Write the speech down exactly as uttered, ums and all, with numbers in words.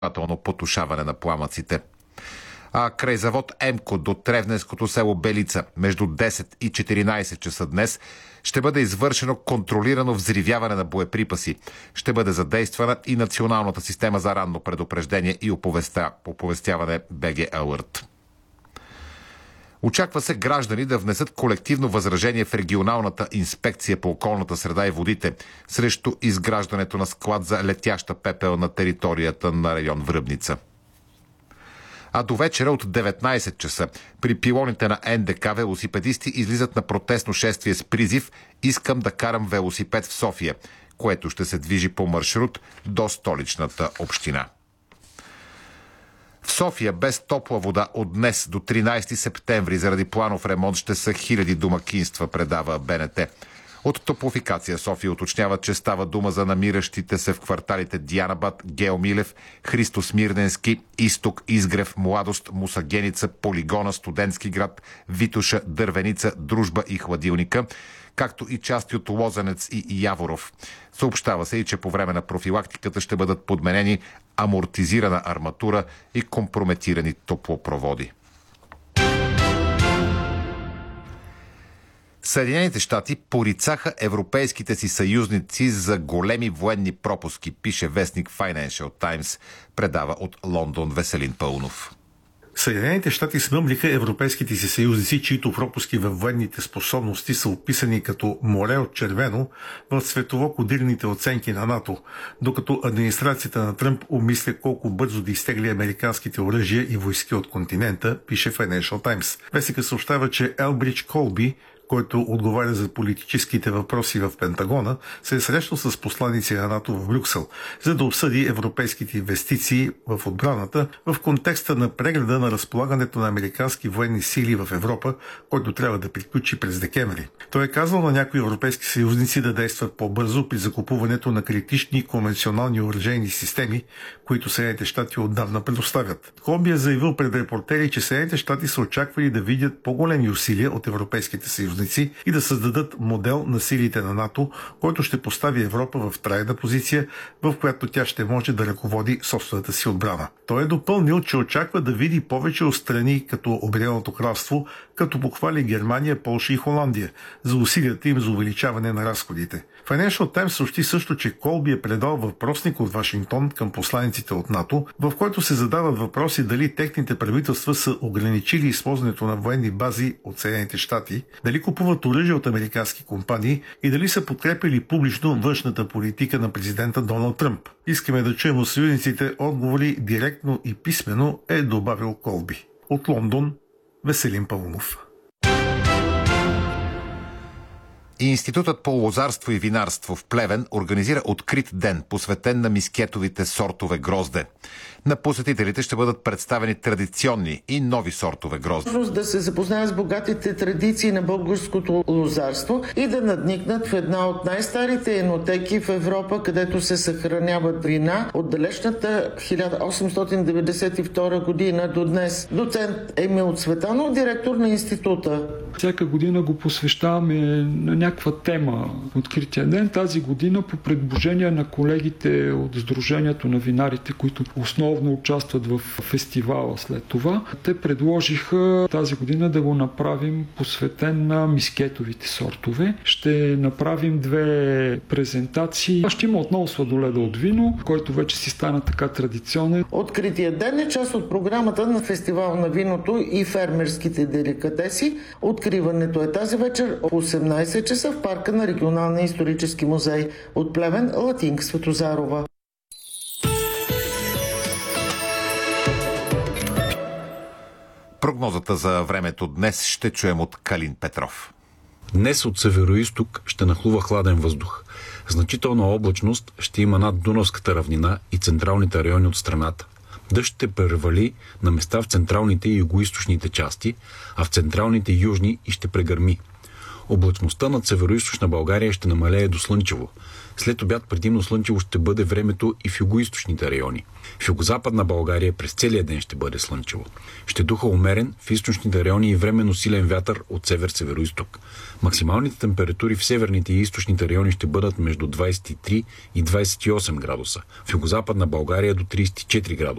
потушаване на пламъците. А край завод Емко до Тревненското село Белица между десет и четиринайсет часа днес ще бъде извършено контролирано взривяване на боеприпаси. Ще бъде задействана и националната система за ранно предупреждение и оповестя, оповестяване би джи Alert. Очаква се граждани да внесат колективно възражение в регионалната инспекция по околната среда и водите срещу изграждането на склад за летяща пепел на територията на район Връбница. А до вечера от деветнайсет часа при пилоните на ен де ка велосипедисти излизат на протестно шествие с призив "Искам да карам велосипед в София", което ще се движи по маршрут до столичната община. В София без топла вода от днес до тринайсети септември заради планов ремонт ще са хиляди домакинства, предава Б Н Т. От Топлофикация София уточняват, че става дума за намиращите се в кварталите Дианабад, Гео Милев, Христо Смирненски, Изток, Изгрев, Младост, Мусагеница, Полигона, Студентски град, Витоша, Дървеница, Дружба и Хладилника, както и части от Лозенец и Яворов. Съобщава се и, че по време на профилактиката ще бъдат подменени амортизирана арматура и компрометирани топлопроводи. Съединените щати порицаха европейските си съюзници за големи военни пропуски, пише вестник Financial Times, предава от Лондон Веселин Пълнов. Съединените щати смъмлиха европейските си съюзници, чието пропуски във военните способности са описани като море от червено в цветово кодираните оценки на НАТО, докато администрацията на Тръмп обмисля колко бързо да изтегли американските оръжия и войски от континента, пише Financial Times. Вестникът съобщава, че Елбридж Колби, който отговаря за политическите въпроси в Пентагона, се е срещал с посланици на НАТО в Брюксел, за да обсъди европейските инвестиции в отбраната в контекста на прегледа на разполагането на американски военни сили в Европа, който трябва да приключи през декември. Той е казал на някои европейски съюзници да действат по-бързо при закупуването на критични конвенционални оръжейни системи, които Съединените щати отдавна предоставят. Колби е заявил пред репортери, че Съединените щати са очаквали да видят по-големи усилия от европейските съюзници и да създадат модел на силите на НАТО, който ще постави Европа в трайна позиция, в която тя ще може да ръководи собствената си отбрана. Той е допълнил, че очаква да види повече от страни като Обединеното кралство, като похвали Германия, Полша и Холандия за усилията им за увеличаване на разходите. Financial Times съобщи също, че Колби е предал въпросник от Вашингтон към посланиците от НАТО, в който се задават въпроси дали техните правителства са ограничили използването на военни бази от Съединените щати, дали купуват оръжие от американски компании и дали са подкрепили публично външната политика на президента Доналд Тръмп. Искаме да чуем от съюзниците отговори директно и писмено, е добавил Колби. От Лондон, Веселин Пълнов. Институтът по лозарство и винарство в Плевен организира открит ден, посветен на мискетовите сортове грозде. На посетителите ще бъдат представени традиционни и нови сортове грозде. Да се запознаят с богатите традиции на българското лозарство и да надникнат в една от най-старите енотеки в Европа, където се съхраняват вина от далечната хиляда осемстотин деветдесет и втора година до днес. Доцент Емил Цветанов, директор на института. Всяка година го посвещаваме на някаква тема. Открития ден тази година по предложение на колегите от Сдружението на винарите, които основно участват в фестивала след това. Те предложиха тази година да го направим посветен на мискетовите сортове. Ще направим две презентации. Ще има отново сладоледа от вино, който вече си стана така традиционен. Открития ден е част от програмата на фестивал на виното и фермерските деликатеси. Откриването е тази вечер в осемнайсет часа в парка на Регионалния исторически музей. От Плевен, Латинка Светозарова. Прогнозата за времето днес ще чуем от Калин Петров. Днес от североизток ще нахлува хладен въздух. Значителна облачност ще има над Дунавската равнина и централните райони от страната. Дъжд ще превали на места в централните и югоизточните части, а в централните и южни и ще прегърми. Облачността над североизточна България ще намалее до слънчево. След обяд предимно слънчево ще бъде времето и в югоизточните райони. В югозападна България през целия ден ще бъде слънчево. Ще духа умерен в източните райони и временно силен вятър от север-североизток. Максималните температури в северните и източните райони ще бъдат между двайсет и три и двайсет и осем градуса. В югозападна България до трийсет и четири градуса.